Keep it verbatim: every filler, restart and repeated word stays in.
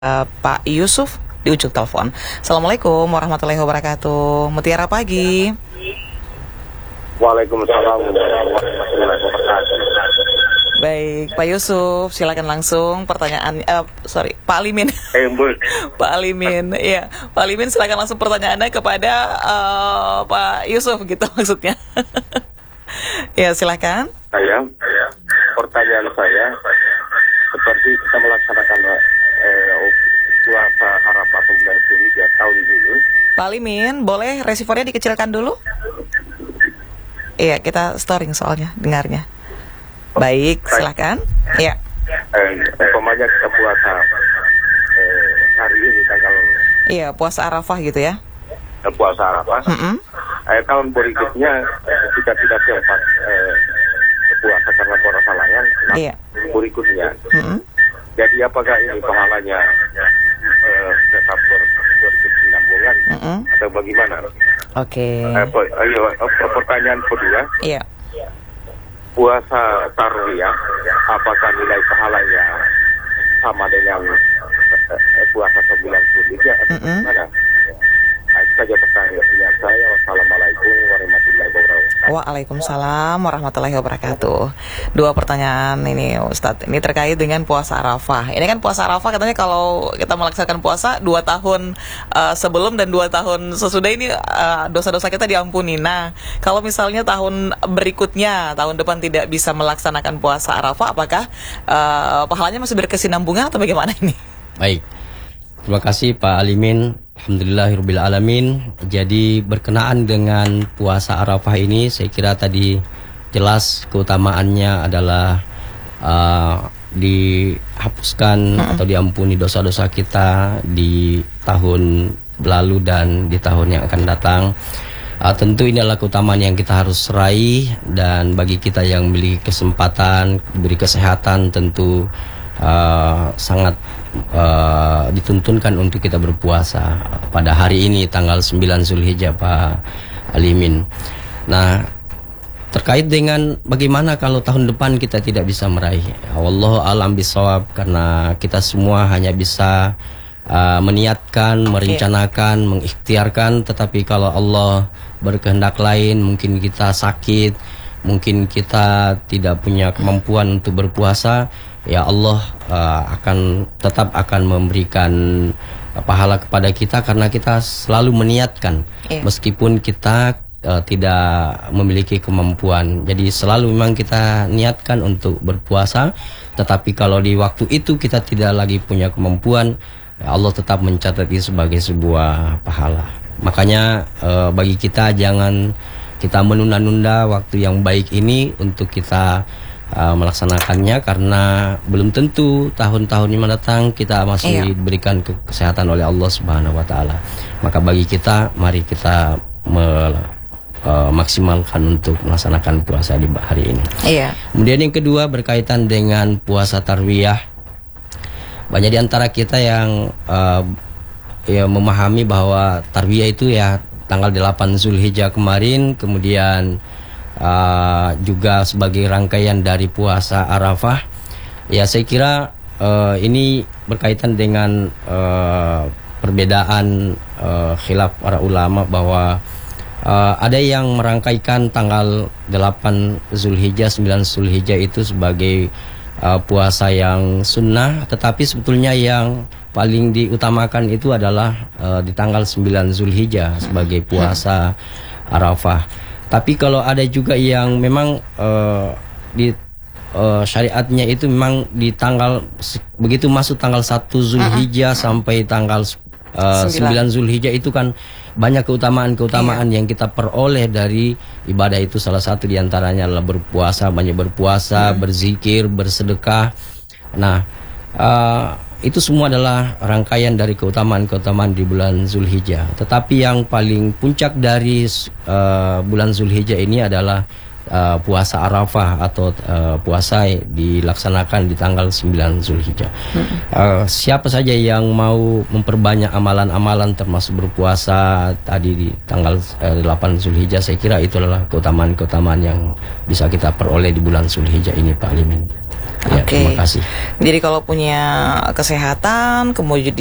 Uh, Pak Yusuf di ujung telepon. Assalamualaikum warahmatullahi wabarakatuh. Mutiara pagi. Waalaikumsalam warahmatullahi wabarakatuh. Baik, Pak Yusuf, silakan langsung pertanyaan. Uh, sorry, Pak Alimin. Eh, Pak Alimin, iya, Pak Alimin, silakan langsung pertanyaannya kepada uh, Pak Yusuf, gitu maksudnya. Ya, silakan. Saya, pertanyaan saya, seperti kita melaksanakan eh, puasa Arafah sembilan puluh tiga tahun dulu. Pak Alimin, boleh receivernya dikecilkan dulu? Iya, kita storing soalnya dengarnya. Baik, silakan. Iya. Eh, umpamanya kita puasa eh, hari ini tanggal. Iya, puasa Arafah gitu ya. Eh, puasa Arafah. Mm-hmm. Eh, tahun berikutnya eh, kita tidak sempat eh, puasa karena puasa layan. Nah, iya. Berikutnya. Mm-hmm. Jadi apakah ini pahalanya eh, tetap ber- berkesinambungan Mm-hmm. atau bagaimana? Oke. Eh, per- ayo, eh, pertanyaan kedua. Iya. Puasa Tarwiyah, apakah nilai pahalanya sama dengan eh, puasa sembilan puluh tiga atau Mm-mm. gimana? Nah, itu saja pertanyaan saya. Wassalamualaikum warahmatullahi wabarakatuh. Waalaikumsalam warahmatullahi wabarakatuh. Dua pertanyaan ini Ustadz. Ini terkait dengan puasa Arafah. Ini kan puasa Arafah katanya kalau kita melaksanakan puasa dua tahun uh, sebelum dan dua tahun sesudah ini uh, dosa-dosa kita diampuni. Nah, kalau misalnya tahun berikutnya, tahun depan tidak bisa melaksanakan puasa Arafah, apakah uh, pahalanya masih berkesinambungan atau bagaimana ini? Baik, terima kasih Pak Alimin. Alhamdulillahirabbil alamin. Jadi berkenaan dengan puasa Arafah ini, saya kira tadi jelas keutamaannya adalah uh, dihapuskan hmm. atau diampuni dosa-dosa kita di tahun lalu dan di tahun yang akan datang. Uh, tentu ini adalah keutamaan yang kita harus raih, dan bagi kita yang memiliki kesempatan, diberi kesehatan, tentu uh, sangat Uh, dituntunkan untuk kita berpuasa pada hari ini tanggal sembilan Zulhijjah, Pak Alimin. Nah, terkait dengan bagaimana kalau tahun depan kita tidak bisa meraih, wallahu a'lam bishawab, karena kita semua hanya bisa uh, meniatkan, merencanakan, mengikhtiarkan, tetapi kalau Allah berkehendak lain, mungkin kita sakit, mungkin kita tidak punya kemampuan untuk berpuasa, ya Allah uh, akan tetap akan memberikan uh, pahala kepada kita karena kita selalu meniatkan, yeah. meskipun kita uh, tidak memiliki kemampuan. Jadi selalu memang kita niatkan untuk berpuasa, tetapi kalau di waktu itu kita tidak lagi punya kemampuan, ya Allah tetap mencatat itu sebagai sebuah pahala. Makanya uh, bagi kita jangan kita menunda-nunda waktu yang baik ini untuk kita Uh, melaksanakannya, karena belum tentu tahun-tahun yang mendatang kita masih iya. diberikan ke kesehatan oleh Allah Subhanahu wa taala. Maka bagi kita, mari kita me, uh, maksimalkan untuk melaksanakan puasa di hari ini. Iya. Kemudian yang kedua berkaitan dengan puasa Tarwiyah. Banyak di antara kita yang uh, ya memahami bahwa Tarwiyah itu ya tanggal delapan Zulhijjah kemarin, kemudian Uh, juga sebagai rangkaian dari puasa Arafah. Ya, saya kira uh, ini berkaitan dengan uh, perbedaan uh, khilaf para ulama, bahwa uh, ada yang merangkaikan tanggal delapan Zulhijjah, sembilan Zulhijjah itu sebagai uh, puasa yang sunnah, tetapi sebetulnya yang paling diutamakan itu adalah uh, di tanggal sembilan Zulhijjah sebagai puasa Arafah. Tapi kalau ada juga yang memang uh, di uh, syariatnya itu memang di tanggal begitu masuk tanggal satu Zulhijjah uh-huh. sampai tanggal uh, sembilan Zulhijjah itu kan banyak keutamaan-keutamaan yeah. yang kita peroleh dari ibadah itu. Salah satu diantaranya adalah berpuasa, banyak berpuasa, hmm. berzikir, bersedekah. Nah, uh, itu semua adalah rangkaian dari keutamaan-keutamaan di bulan Zulhijjah. Tetapi yang paling puncak dari uh, bulan Zulhijjah ini adalah uh, puasa Arafah atau uh, puasa dilaksanakan di tanggal sembilan Zulhijjah. Hmm. Uh, siapa saja yang mau memperbanyak amalan-amalan termasuk berpuasa tadi di tanggal uh, delapan Zulhijjah, saya kira itu adalah keutamaan-keutamaan yang bisa kita peroleh di bulan Zulhijjah ini, Pak Alimin. Ya, Oke. terima kasih. Jadi kalau punya kesehatan, kemudian